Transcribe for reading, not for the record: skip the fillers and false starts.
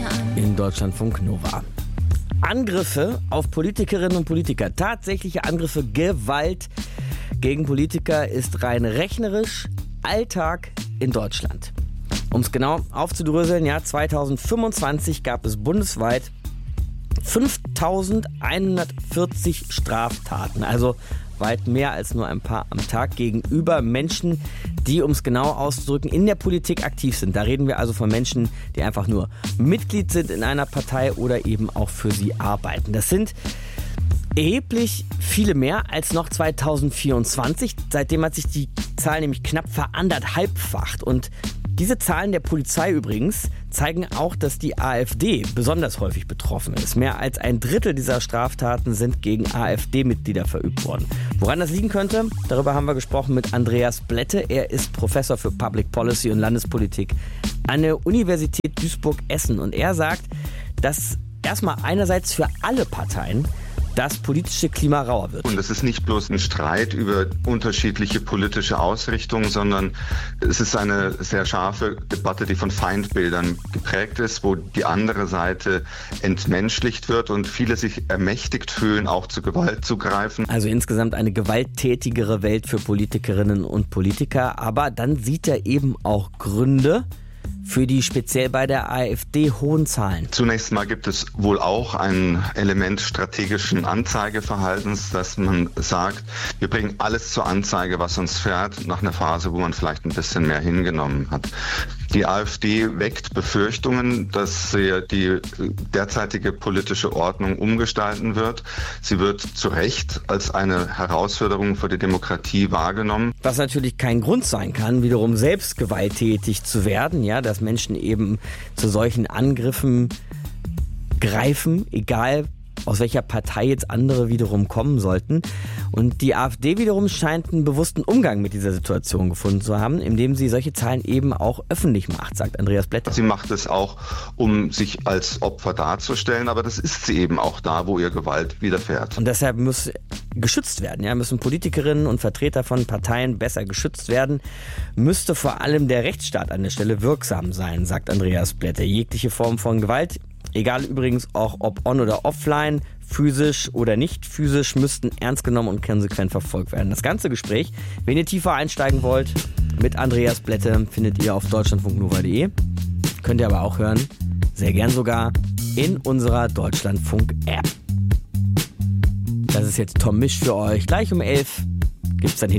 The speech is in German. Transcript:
In Deutschlandfunk Nova. Angriffe auf Politikerinnen und Politiker, tatsächliche Angriffe, Gewalt gegen Politiker ist rein rechnerisch Alltag in Deutschland. Um es genau aufzudröseln, 2025 gab es bundesweit 5.140 Straftaten, also weit mehr als nur ein paar am Tag gegenüber Menschen, die, um es genau auszudrücken, in der Politik aktiv sind. Da reden wir also von Menschen, die einfach nur Mitglied sind in einer Partei oder eben auch für sie arbeiten. Das sind erheblich viele mehr als noch 2024. Seitdem hat sich die Zahl nämlich knapp veranderthalbfacht. Und diese Zahlen der Polizei übrigens zeigen auch, dass die AfD besonders häufig betroffen ist. Mehr als ein Drittel dieser Straftaten sind gegen AfD-Mitglieder verübt worden. Woran das liegen könnte, darüber haben wir gesprochen mit Andreas Blätte. Er ist Professor für Public Policy und Landespolitik an der Universität Duisburg-Essen. Und er sagt, dass erstmal einerseits für alle Parteien das politische Klima rauer wird. Und es ist nicht bloß ein Streit über unterschiedliche politische Ausrichtungen, sondern es ist eine sehr scharfe Debatte, die von Feindbildern geprägt ist, wo die andere Seite entmenschlicht wird und viele sich ermächtigt fühlen, auch zu Gewalt zu greifen. Also insgesamt eine gewalttätigere Welt für Politikerinnen und Politiker. Aber dann sieht er eben auch Gründe für die speziell bei der AfD hohen Zahlen. Zunächst mal gibt es wohl auch ein Element strategischen Anzeigeverhaltens, dass man sagt, wir bringen alles zur Anzeige, was uns fährt, nach einer Phase, wo man vielleicht ein bisschen mehr hingenommen hat. Die AfD weckt Befürchtungen, dass sie die derzeitige politische Ordnung umgestalten wird. Sie wird zu Recht als eine Herausforderung für die Demokratie wahrgenommen. Was natürlich kein Grund sein kann, wiederum selbst gewalttätig zu werden, dass Menschen eben zu solchen Angriffen greifen, egal aus welcher Partei jetzt andere wiederum kommen sollten. Und die AfD wiederum scheint einen bewussten Umgang mit dieser Situation gefunden zu haben, indem sie solche Zahlen eben auch öffentlich macht, sagt Andreas Blätter. Sie macht es auch, um sich als Opfer darzustellen, aber das ist sie eben auch da, wo ihr Gewalt widerfährt. Und deshalb muss geschützt werden, müssen Politikerinnen und Vertreter von Parteien besser geschützt werden, müsste vor allem der Rechtsstaat an der Stelle wirksam sein, sagt Andreas Blätter. Jegliche Form von Gewalt, egal übrigens auch ob on- oder offline, physisch oder nicht physisch, müssten ernst genommen und konsequent verfolgt werden. Das ganze Gespräch, wenn ihr tiefer einsteigen wollt, mit Andreas Blätte, findet ihr auf deutschlandfunknova.de. Könnt ihr aber auch hören, sehr gern sogar, in unserer Deutschlandfunk-App. Das ist jetzt Tom Misch für euch. Gleich um 11 gibt's dann